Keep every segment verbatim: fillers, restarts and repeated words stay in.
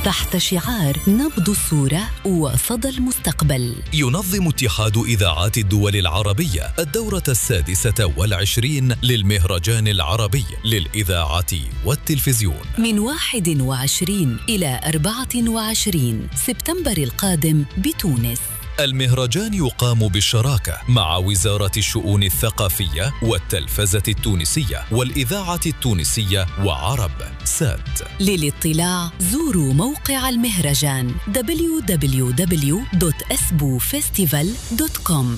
تحت شعار نبض الصورة وصدى المستقبل. ينظم اتحاد إذاعات الدول العربية الدورة السادسة والعشرين للمهرجان العربي للإذاعة والتلفزيون من واحد وعشرين إلى أربعة وعشرين سبتمبر القادم بتونس. المهرجان يقام بالشراكة مع وزارة الشؤون الثقافية والتلفزة التونسية والإذاعة التونسية وعرب سات. للاطلاع زوروا موقع المهرجان دبليو دبليو دبليو دوت اسبو فيستيفال دوت كوم.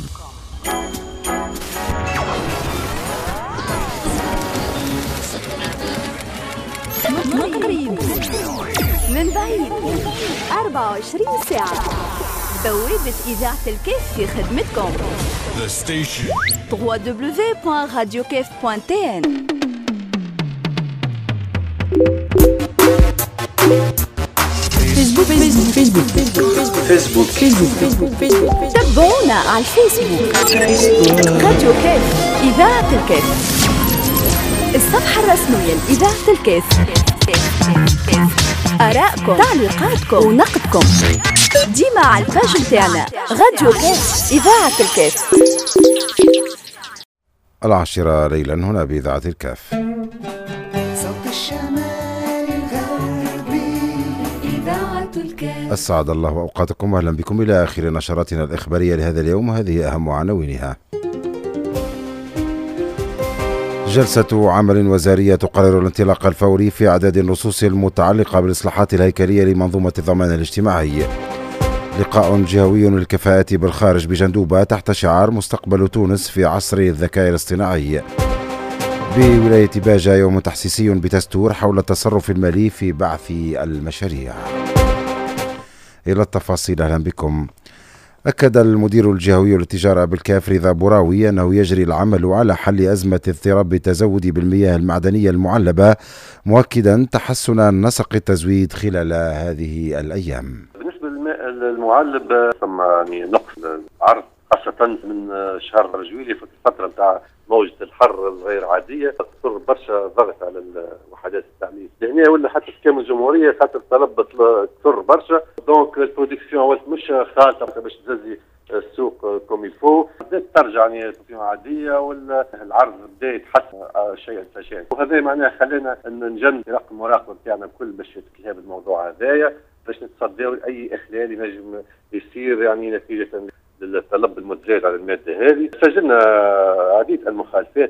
من قريب من بعيد أربعة وعشرين ساعة بوابة إذاعة الكيف في خدمتكم. The station دبليو دبليو دبليو دوت راديو كيف دوت تي ان. فيسبوك فيسبوك فيسبوك فيسبوك فيسبوك فيسبوك تابعونا على الفيسبوك راديو كيف إذاعة الكيف، الصفحة الرسمية لإذاعة الكيف. آرائكم، تعليقاتكم ونقدكم ديما على الباج نتاعنا راديو كيف إذاعة الكيف. العاشرة ليلا هنا بإذاعة الكاف. صوت الشمال الغربي إذاعة الكاف. أسعد الله أوقاتكم وأهلا بكم إلى آخر نشراتنا الإخبارية لهذا اليوم، وهذه أهم عناوينها. جلسة عمل وزارية تقرر الانطلاق الفوري في أعداد النصوص المتعلقة بالإصلاحات الهيكلية لمنظومة الضمان الاجتماعي. لقاء جهوي للكفاءات بالخارج بجندوبة تحت شعار مستقبل تونس في عصر الذكاء الاصطناعي. بولاية باجة يوم تحسيسي بتستور حول التصرف المالي في بعث المشاريع. إلى التفاصيل أهلا بكم. أكد المدير الجهوي للتجارة بالكاف رضا بوراوي أنه يجري العمل على حل أزمة اضطراب التزود بالمياه المعدنية المعلبة، مؤكدا تحسن نسق التزويد خلال هذه الأيام. بالنسبة للماء المعلب ثم يعني نقص العرض خاصة من شهر جويلية في الفترة نتاع موجة الحر الغير عادية، تضر برشا ضغط على الوحدات التعليم لهنا ولا حتى في كامل الجمهورية، خاطر الطلب تضر برشا. دونك البرودكسيون ولات مش خالصة باش تززي السوق كوم يفو، بدات ترجع يعني في عادية ولا العرض بدا يتحسن شيئا فشيئا، وهذا معناه خلينا نجند رقم المراقبة نتاعنا الكل باش يتكلم الموضوع هذايا باش نتصداو لأي إخلال ينجم يصير يعني نتيجة للطلب المتزايد على المادة هذه. سجلنا عديد المخالفات.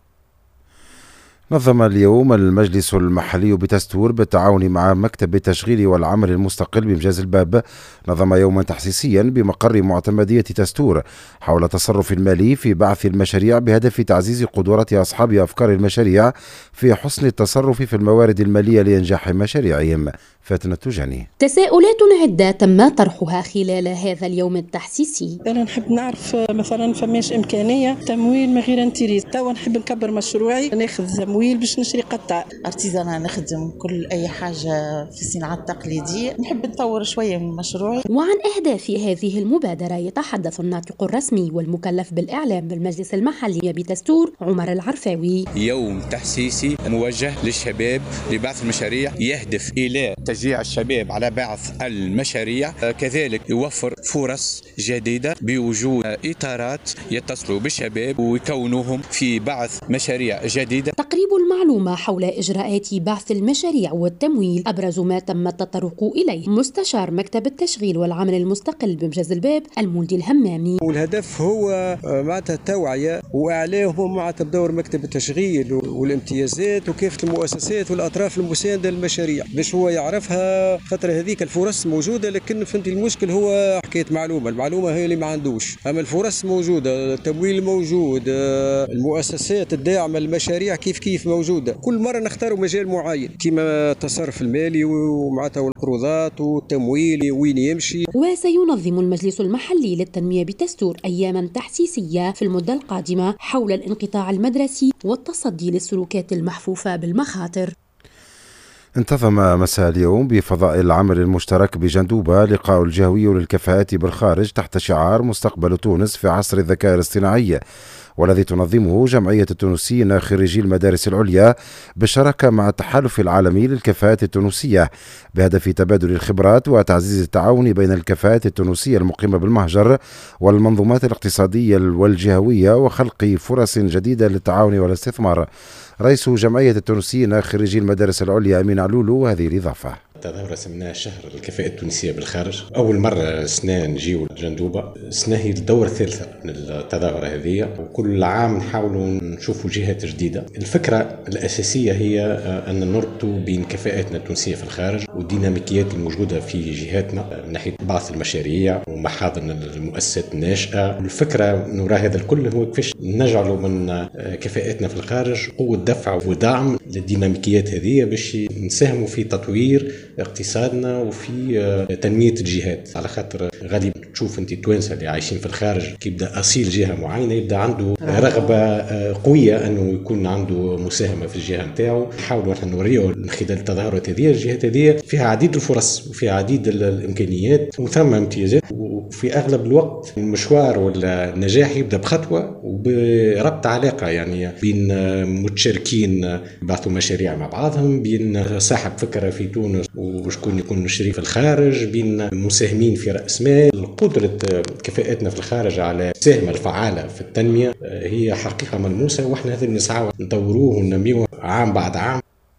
نظم اليوم المجلس المحلي بتستور بالتعاون مع مكتب التشغيل والعمل المستقل بمجاز الباب نظم يوما تحسيسيا بمقر معتمدية تستور حول التصرف المالي في بعث المشاريع بهدف تعزيز قدرة أصحاب أفكار المشاريع في حسن التصرف في الموارد المالية لإنجاح مشاريعهم. فاتنة التجاني. تساؤلات عدة تم طرحها خلال هذا اليوم التحسيسي. أنا نحب نعرف مثلا فماش إمكانية تمويل من غير انتريز، توا نحب نكبر مشروعي ناخذ تمويل باش نشري قطع ارتيزانا، نخدم كل أي حاجة في الصناعة التقليدية، نحب نطور شوية من مشروعي. وعن أهداف هذه المبادرة يتحدث الناطق الرسمي والمكلف بالإعلام بالمجلس المحلي بتستور عمر العرفاوي. يوم تحسيسي موجه للشباب لبعث المشاريع، يهدف إلى تشجيع الشباب على بعث المشاريع، كذلك يوفر فرص جديدة بوجود إطارات يتصلوا بالشباب ويكونوهم في بعث مشاريع جديدة. تقريب المعلومة حول إجراءات بعث المشاريع والتمويل أبرز ما تم التطرق إليه مستشار مكتب التشغيل والعمل المستقل بمجاز الباب المولدي الهمامي. والهدف هو معناتها التوعية وإعلامهم معناتها بدور مكتب التشغيل والامتيازات وكافة المؤسسات والأطراف المساندة للمشاريع باش هو يعرفها، خاطر هذيك الفرص موجودة، لكن فهمت المشكل هو حكاية معلومة، المعلومة هي اللي ما عندوش، أما الفرص موجودة، التمويل موجود، المؤسسات الداعمة للمشاريع كيف كيف موجودة. كل مرة نختاروا مجال معين كما التصرف المالي ومعناتها والقروضات والتمويل وين يمشي. وسينظم المجلس المحلي للتنمية بتستور أياما تحسيسية في المدة القادمة حول الانقطاع المدرسي والتصدي للسلوكات المحفوفة بالمخاطر. انتظم مساء اليوم بفضاء العمل المشترك بجندوبة لقاء الجهوي للكفاءات بالخارج تحت شعار مستقبل تونس في عصر الذكاء الاصطناعي، والذي تنظمه جمعية التونسيين خريجي المدارس العليا بالشراكة مع التحالف العالمي للكفاءات التونسية بهدف تبادل الخبرات وتعزيز التعاون بين الكفاءات التونسية المقيمة بالمهجر والمنظومات الاقتصادية والجهوية وخلق فرص جديدة للتعاون والاستثمار. رئيس جمعية التونسيين خريجي المدارس العليا أمين علولو هذه الإضافة. التظاهرة سمناها شهر الكفاءة التونسية بالخارج. أول مرة سنة نجيو جندوبة، سنة هي الدورة الثالثة من التظاهرة هذه، وكل عام نحاولوا نشوفوا جهات جديدة. الفكرة الأساسية هي أن نربطوا بين كفاءاتنا التونسية في الخارج والديناميكيات الموجودة في جهاتنا من ناحية بعض المشاريع ومحاضن المؤسسات الناشئة. الفكرة نرى هذا الكل هو كيفاش نجعلوا من كفاءاتنا في الخارج قوة دفع ودعم للديناميكيات هذه باش نساهموا في تطوير اقتصادنا وفي تنمية الجهات. على خاطر غالبا تشوف انت التوانسة اللي عايشين في الخارج كي يبدا اصيل جهة معينة يبدا عنده رغبة قوية انه يكون عنده مساهمة في الجهة نتاعو. نحاولوا احنا نوريو من خلال التظاهرات هذه الجهات هذه فيها عديد الفرص وفيها عديد الامكانيات وثم امتيازات، وفي اغلب الوقت المشوار والنجاح يبدا بخطوة وبربط علاقة يعني بين متشاركين يبعثوا مشاريع مع بعضهم، بين صاحب فكرة في تونس وشكون يكون شريك في الخارج، بين مساهمين في رأس مال. قدرة كفاءتنا في الخارج على المساهمة الفعالة في التنمية هي حقيقة ملموسة، واحنا لازم نسعى نطوروه وننميوه عام بعد عام.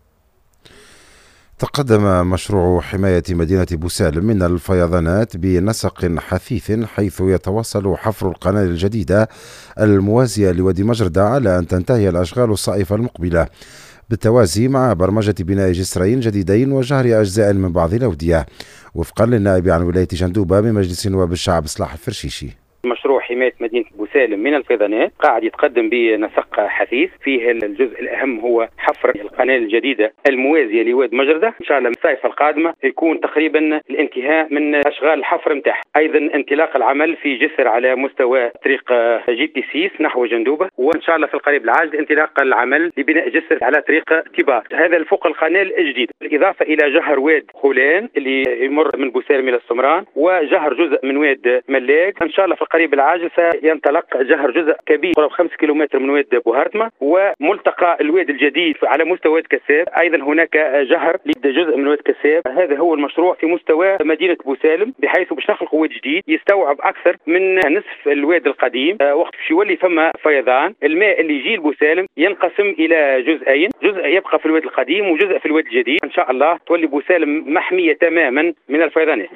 تقدم مشروع حماية مدينة بوسالم من الفيضانات بنسق حثيث حيث يتواصل حفر القناة الجديدة الموازية لوادي مجردة على أن تنتهي الأشغال الصائفة المقبلة بالتوازي مع برمجة بناء جسرين جديدين وجهر أجزاء من بعض الأودية، وفقا للنائب عن ولاية جندوبة بمجلس نواب الشعب إصلاح الفرشيشي. مشروع حماية مدينة بوسالم من الفيضانات قاعد يتقدم بنسق حثيث، فيه الجزء الأهم هو حفر القناة الجديدة الموازية لواد مجردة. إن شاء الله من الصيف القادمة يكون تقريبا الانتهاء من أشغال الحفر متاعها. أيضا انطلاق العمل في جسر على مستوى طريق جي بي سيس نحو جندوبة، وإن شاء الله في القريب العاجل انطلاق العمل لبناء جسر على طريق تبار، هذا الفوق القناة الجديد، بالإضافة إلى جهر واد خولان اللي يمر من بوسالم إلى السمران، وجهر جزء من واد ملاك. إن شاء الله في القريب العاجل سينطلق جهر جزء كبير قرب خمس كيلومتر من واد بوهرتمة، وملتقى الواد الجديد على مستوى واد كساب. أيضا هناك جهر لجزء من واد كساب. هذا هو المشروع في مستوى مدينة بوسالم، بحيث باش نخلق واد جديد يستوعب أكثر من نصف الواد القديم. وقت باش يولي فما فيضان الماء اللي يجي لبوسالم ينقسم إلى جزئين، جزء يبقى في الواد القديم وجزء في الواد الجديد. إن شاء الله تولي بوسالم محمية تماما من الفيضانات.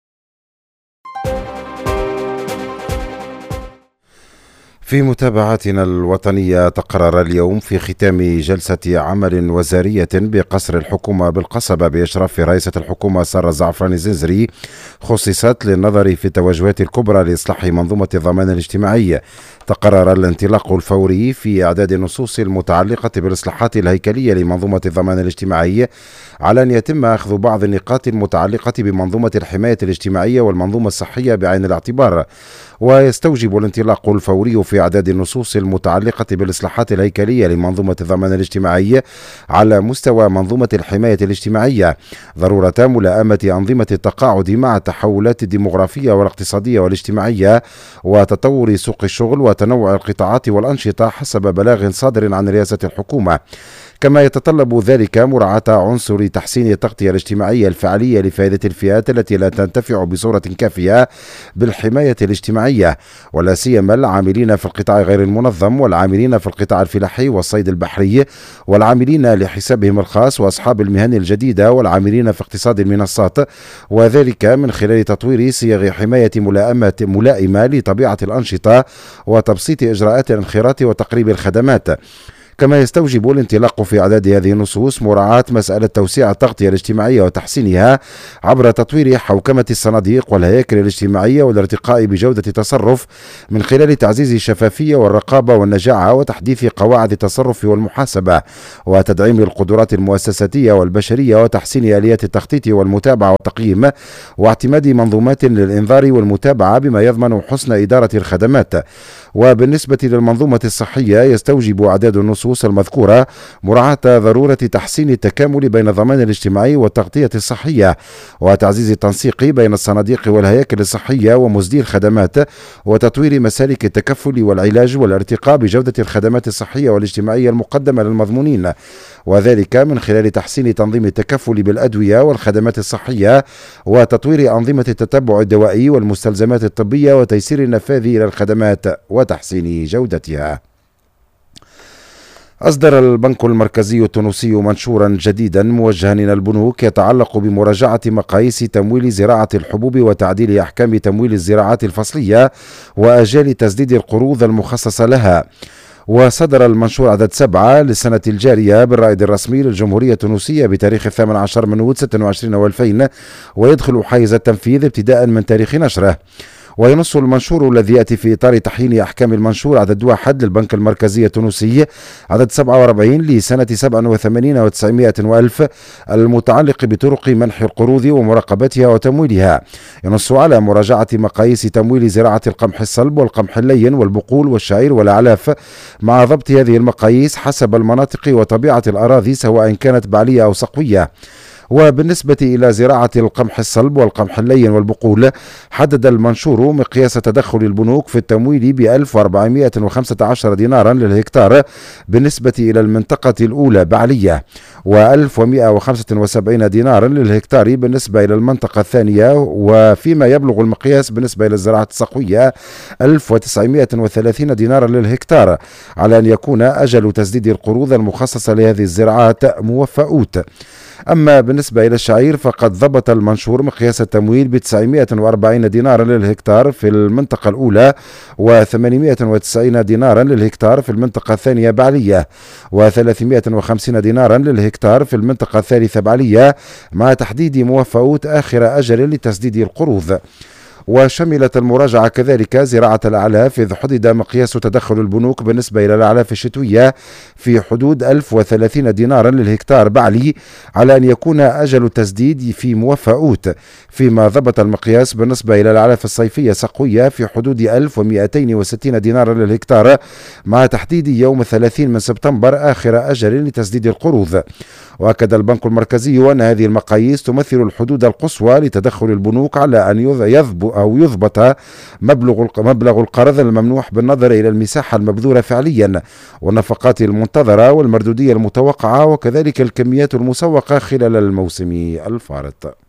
في متابعتنا الوطنية، تقرر اليوم في ختام جلسة عمل وزارية بقصر الحكومة بالقصبة بإشراف رئيسة الحكومة سارة الزعفراني الزنزري، خصصت للنظر في التوجهات الكبرى لإصلاح منظومة الضمان الاجتماعي. تقرر الانطلاق الفوري في إعداد النصوص المتعلقة بالإصلاحات الهيكلية لمنظومة الضمان الاجتماعي، على أن يتم أخذ بعض النقاط المتعلقة بمنظومة الحماية الاجتماعية والمنظومة الصحية بعين الاعتبار. ويستوجب الانطلاق الفوري في إعداد النصوص المتعلقة بالإصلاحات الهيكلية لمنظومة الضمان الاجتماعي على مستوى منظومة الحماية الاجتماعية ضرورة ملائمة أنظمة التقاعد مع التحولات الديمغرافية والاقتصادية والاجتماعية وتطور سوق الشغل وتنوع القطاعات والأنشطة حسب بلاغ صادر عن رئاسة الحكومة. كما يتطلب ذلك مراعاة عنصر تحسين التغطية الاجتماعية الفعلية لفائدة الفئات التي لا تنتفع بصورة كافية بالحماية الاجتماعية، ولا سيما العاملين في القطاع غير المنظم والعاملين في القطاع الفلاحي والصيد البحري والعاملين لحسابهم الخاص وأصحاب المهن الجديدة والعاملين في اقتصاد المنصات، وذلك من خلال تطوير صيغ حماية ملائمة ملائمة لطبيعة الأنشطة وتبسيط إجراءات الانخراط وتقريب الخدمات. كما يستوجب الانطلاق في إعداد هذه النصوص مراعاة مسألة توسيع التغطية الاجتماعية وتحسينها عبر تطوير حوكمة الصناديق والهياكل الاجتماعية والارتقاء بجودة التصرف من خلال تعزيز الشفافية والرقابة والنجاعة وتحديث قواعد التصرف والمحاسبة وتدعيم القدرات المؤسساتية والبشرية وتحسين آليات التخطيط والمتابعة والتقييم واعتماد منظومات للإنذار والمتابعة بما يضمن حسن إدارة الخدمات. وبالنسبة للمنظومة الصحية يستوجب إعداد النصوص النصوص المذكورة مراعاة ضرورة تحسين التكامل بين الضمان الاجتماعي والتغطية الصحية وتعزيز التنسيق بين الصناديق والهياكل الصحية ومزدي الخدمات وتطوير مسالك التكفل والعلاج والارتقاء بجودة الخدمات الصحية والاجتماعية المقدمة للمضمونين، وذلك من خلال تحسين تنظيم التكفل بالأدوية والخدمات الصحية وتطوير أنظمة التتبع الدوائي والمستلزمات الطبية وتيسير النفاذ إلى الخدمات وتحسين جودتها. أصدر البنك المركزي التونسي منشورا جديدا موجها إلى البنوك يتعلق بمراجعة مقاييس تمويل زراعة الحبوب وتعديل أحكام تمويل الزراعات الفصلية وآجال تسديد القروض المخصصة لها. وصدر المنشور عدد سبعة للسنة الجارية بالرائد الرسمي للجمهورية التونسية بتاريخ الثامن عشر من أود ستة وعشرين والفين، ويدخل حيز التنفيذ ابتداء من تاريخ نشره. وينص المنشور الذي يأتي في إطار تحيين أحكام المنشور عدد واحد للبنك المركزي التونسي عدد سبعة وأربعين لسنة سبعة وثمانين وتسعمائة وألف المتعلق بطرق منح القروض ومراقبتها وتمويلها. ينص على مراجعة مقاييس تمويل زراعة القمح الصلب والقمح اللين والبقول والشعير والأعلاف مع ضبط هذه المقاييس حسب المناطق وطبيعة الأراضي سواء كانت بعلية أو صقوية. وبالنسبة إلى زراعة القمح الصلب والقمح اللين والبقول حدد المنشور مقياس تدخل البنوك في التمويل ب ألف وأربعمائة وخمسة عشر دينارا للهكتار بالنسبة إلى المنطقة الأولى بعلية، وألف ومائة وخمسة وسبعين دينارا للهكتار بالنسبة إلى المنطقة الثانية، وفيما يبلغ المقياس بالنسبة إلى الزراعة الصقوية ألف وتسعمائة وثلاثين دينارا للهكتار، على أن يكون أجل تسديد القروض المخصصة لهذه الزراعات موفى أوت. أما بالنسبة إلى الشعير فقد ضبط المنشور مقياس التمويل ب تسعمائة وأربعين دينارا للهكتار في المنطقة الأولى وثمانمائة وتسعين دينارا للهكتار في المنطقة الثانية بعلية وثلاثمائة وخمسين دينارا للهكتار في المنطقة الثالثة بعلية، مع تحديد موفى أوت آخر أجل لتسديد القروض. وشملت المراجعة كذلك زراعة الأعلاف، إذ حدد مقياس تدخل البنوك بالنسبة إلى الأعلاف الشتوية في حدود ألف وثلاثين دينارا للهكتار بعلي، على أن يكون أجل التسديد في موفى أوت، فيما ضبط المقياس بالنسبة إلى الأعلاف الصيفية صقوية في حدود ألف ومائتين وستين دينارا للهكتار، مع تحديد يوم الثلاثين من سبتمبر آخر أجل لتسديد القروض. وأكد البنك المركزي أن هذه المقاييس تمثل الحدود القصوى لتدخل البنوك على أن يضبط أو يضبط مبلغ مبلغ القرض الممنوح بالنظر إلى المساحة المبذولة فعليا والنفقات المنتظرة والمردودية المتوقعة وكذلك الكميات المسوقة خلال الموسم الفارط.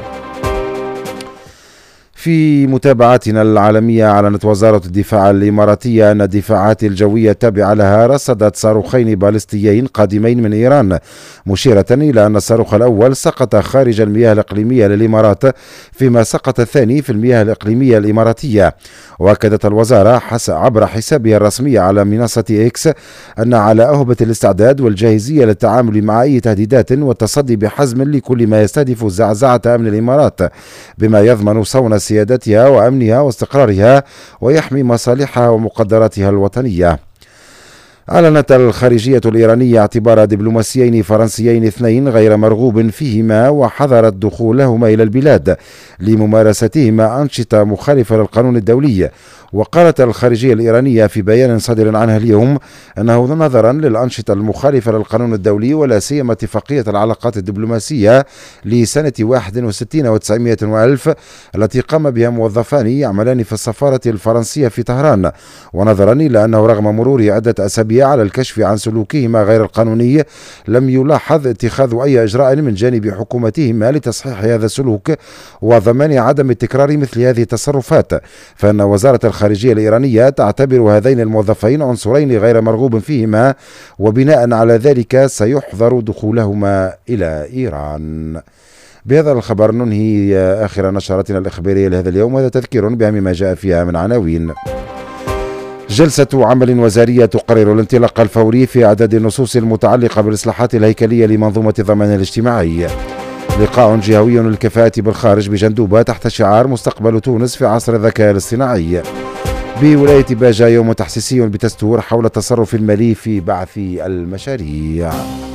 في متابعاتنا العالمية، أعلنت وزارة الدفاع الإماراتية أن الدفاعات الجوية التابعة لها رصدت صاروخين باليستيين قادمين من إيران، مشيرة إلى أن الصاروخ الأول سقط خارج المياه الإقليمية للإمارات، فيما سقط الثاني في المياه الإقليمية الإماراتية. وأكدت الوزارة عبر حسابها الرسمي على منصة إكس أن على أهبة الاستعداد والجاهزية للتعامل مع أي تهديدات والتصدي بحزم لكل ما يستهدف زعزعة أمن الإمارات، بما يضمن صون سيادتها وأمنها واستقرارها ويحمي مصالحها ومقدراتها الوطنية. أعلنت الخارجية الإيرانية اعتبار دبلوماسيين فرنسيين اثنين غير مرغوب فيهما، وحظرت دخولهما إلى البلاد لممارستهما أنشطة مخالفة للقانون الدولي. وقالت الخارجية الإيرانية في بيان صادر عنها اليوم أنه نظرا للأنشطة المخالفة للقانون الدولي ولا سيما اتفاقية العلاقات الدبلوماسية لسنة واحد وستين وتسعمائة وألف التي قام بها موظفان يعملان في السفارة الفرنسية في طهران، ونظرا إلى أنه رغم مرور عدة أسابيع على الكشف عن سلوكهما غير القانوني لم يلاحظ اتخاذ أي إجراء من جانب حكومتهما لتصحيح هذا السلوك وضمان عدم تكرار مثل هذه التصرفات، فإن وزارة الخارجية الإيرانية تعتبر هذين الموظفين عنصرين غير مرغوب فيهما، وبناء على ذلك سيحظر دخولهما إلى إيران. بهذا الخبر ننهي آخر نشراتنا الإخبارية لهذا اليوم، وهذا تذكير بأهم ما جاء فيها من عناوين. جلسة عمل وزارية تقرر الانطلاق الفوري في إعداد النصوص المتعلقة بالإصلاحات الهيكلية لمنظومة الضمان الاجتماعي. لقاء جهوي للكفاءة بالخارج بجندوبة تحت شعار مستقبل تونس في عصر الذكاء الاصطناعي. بولاية باجة يوم تحسيسي بتستور حول التصرف المالي في بعث المشاريع.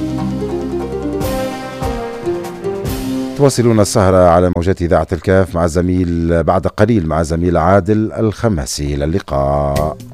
تواصلون السهرة على موجات إذاعة الكاف مع زميل بعد قليل مع زميل عادل الخماسي. إلى اللقاء.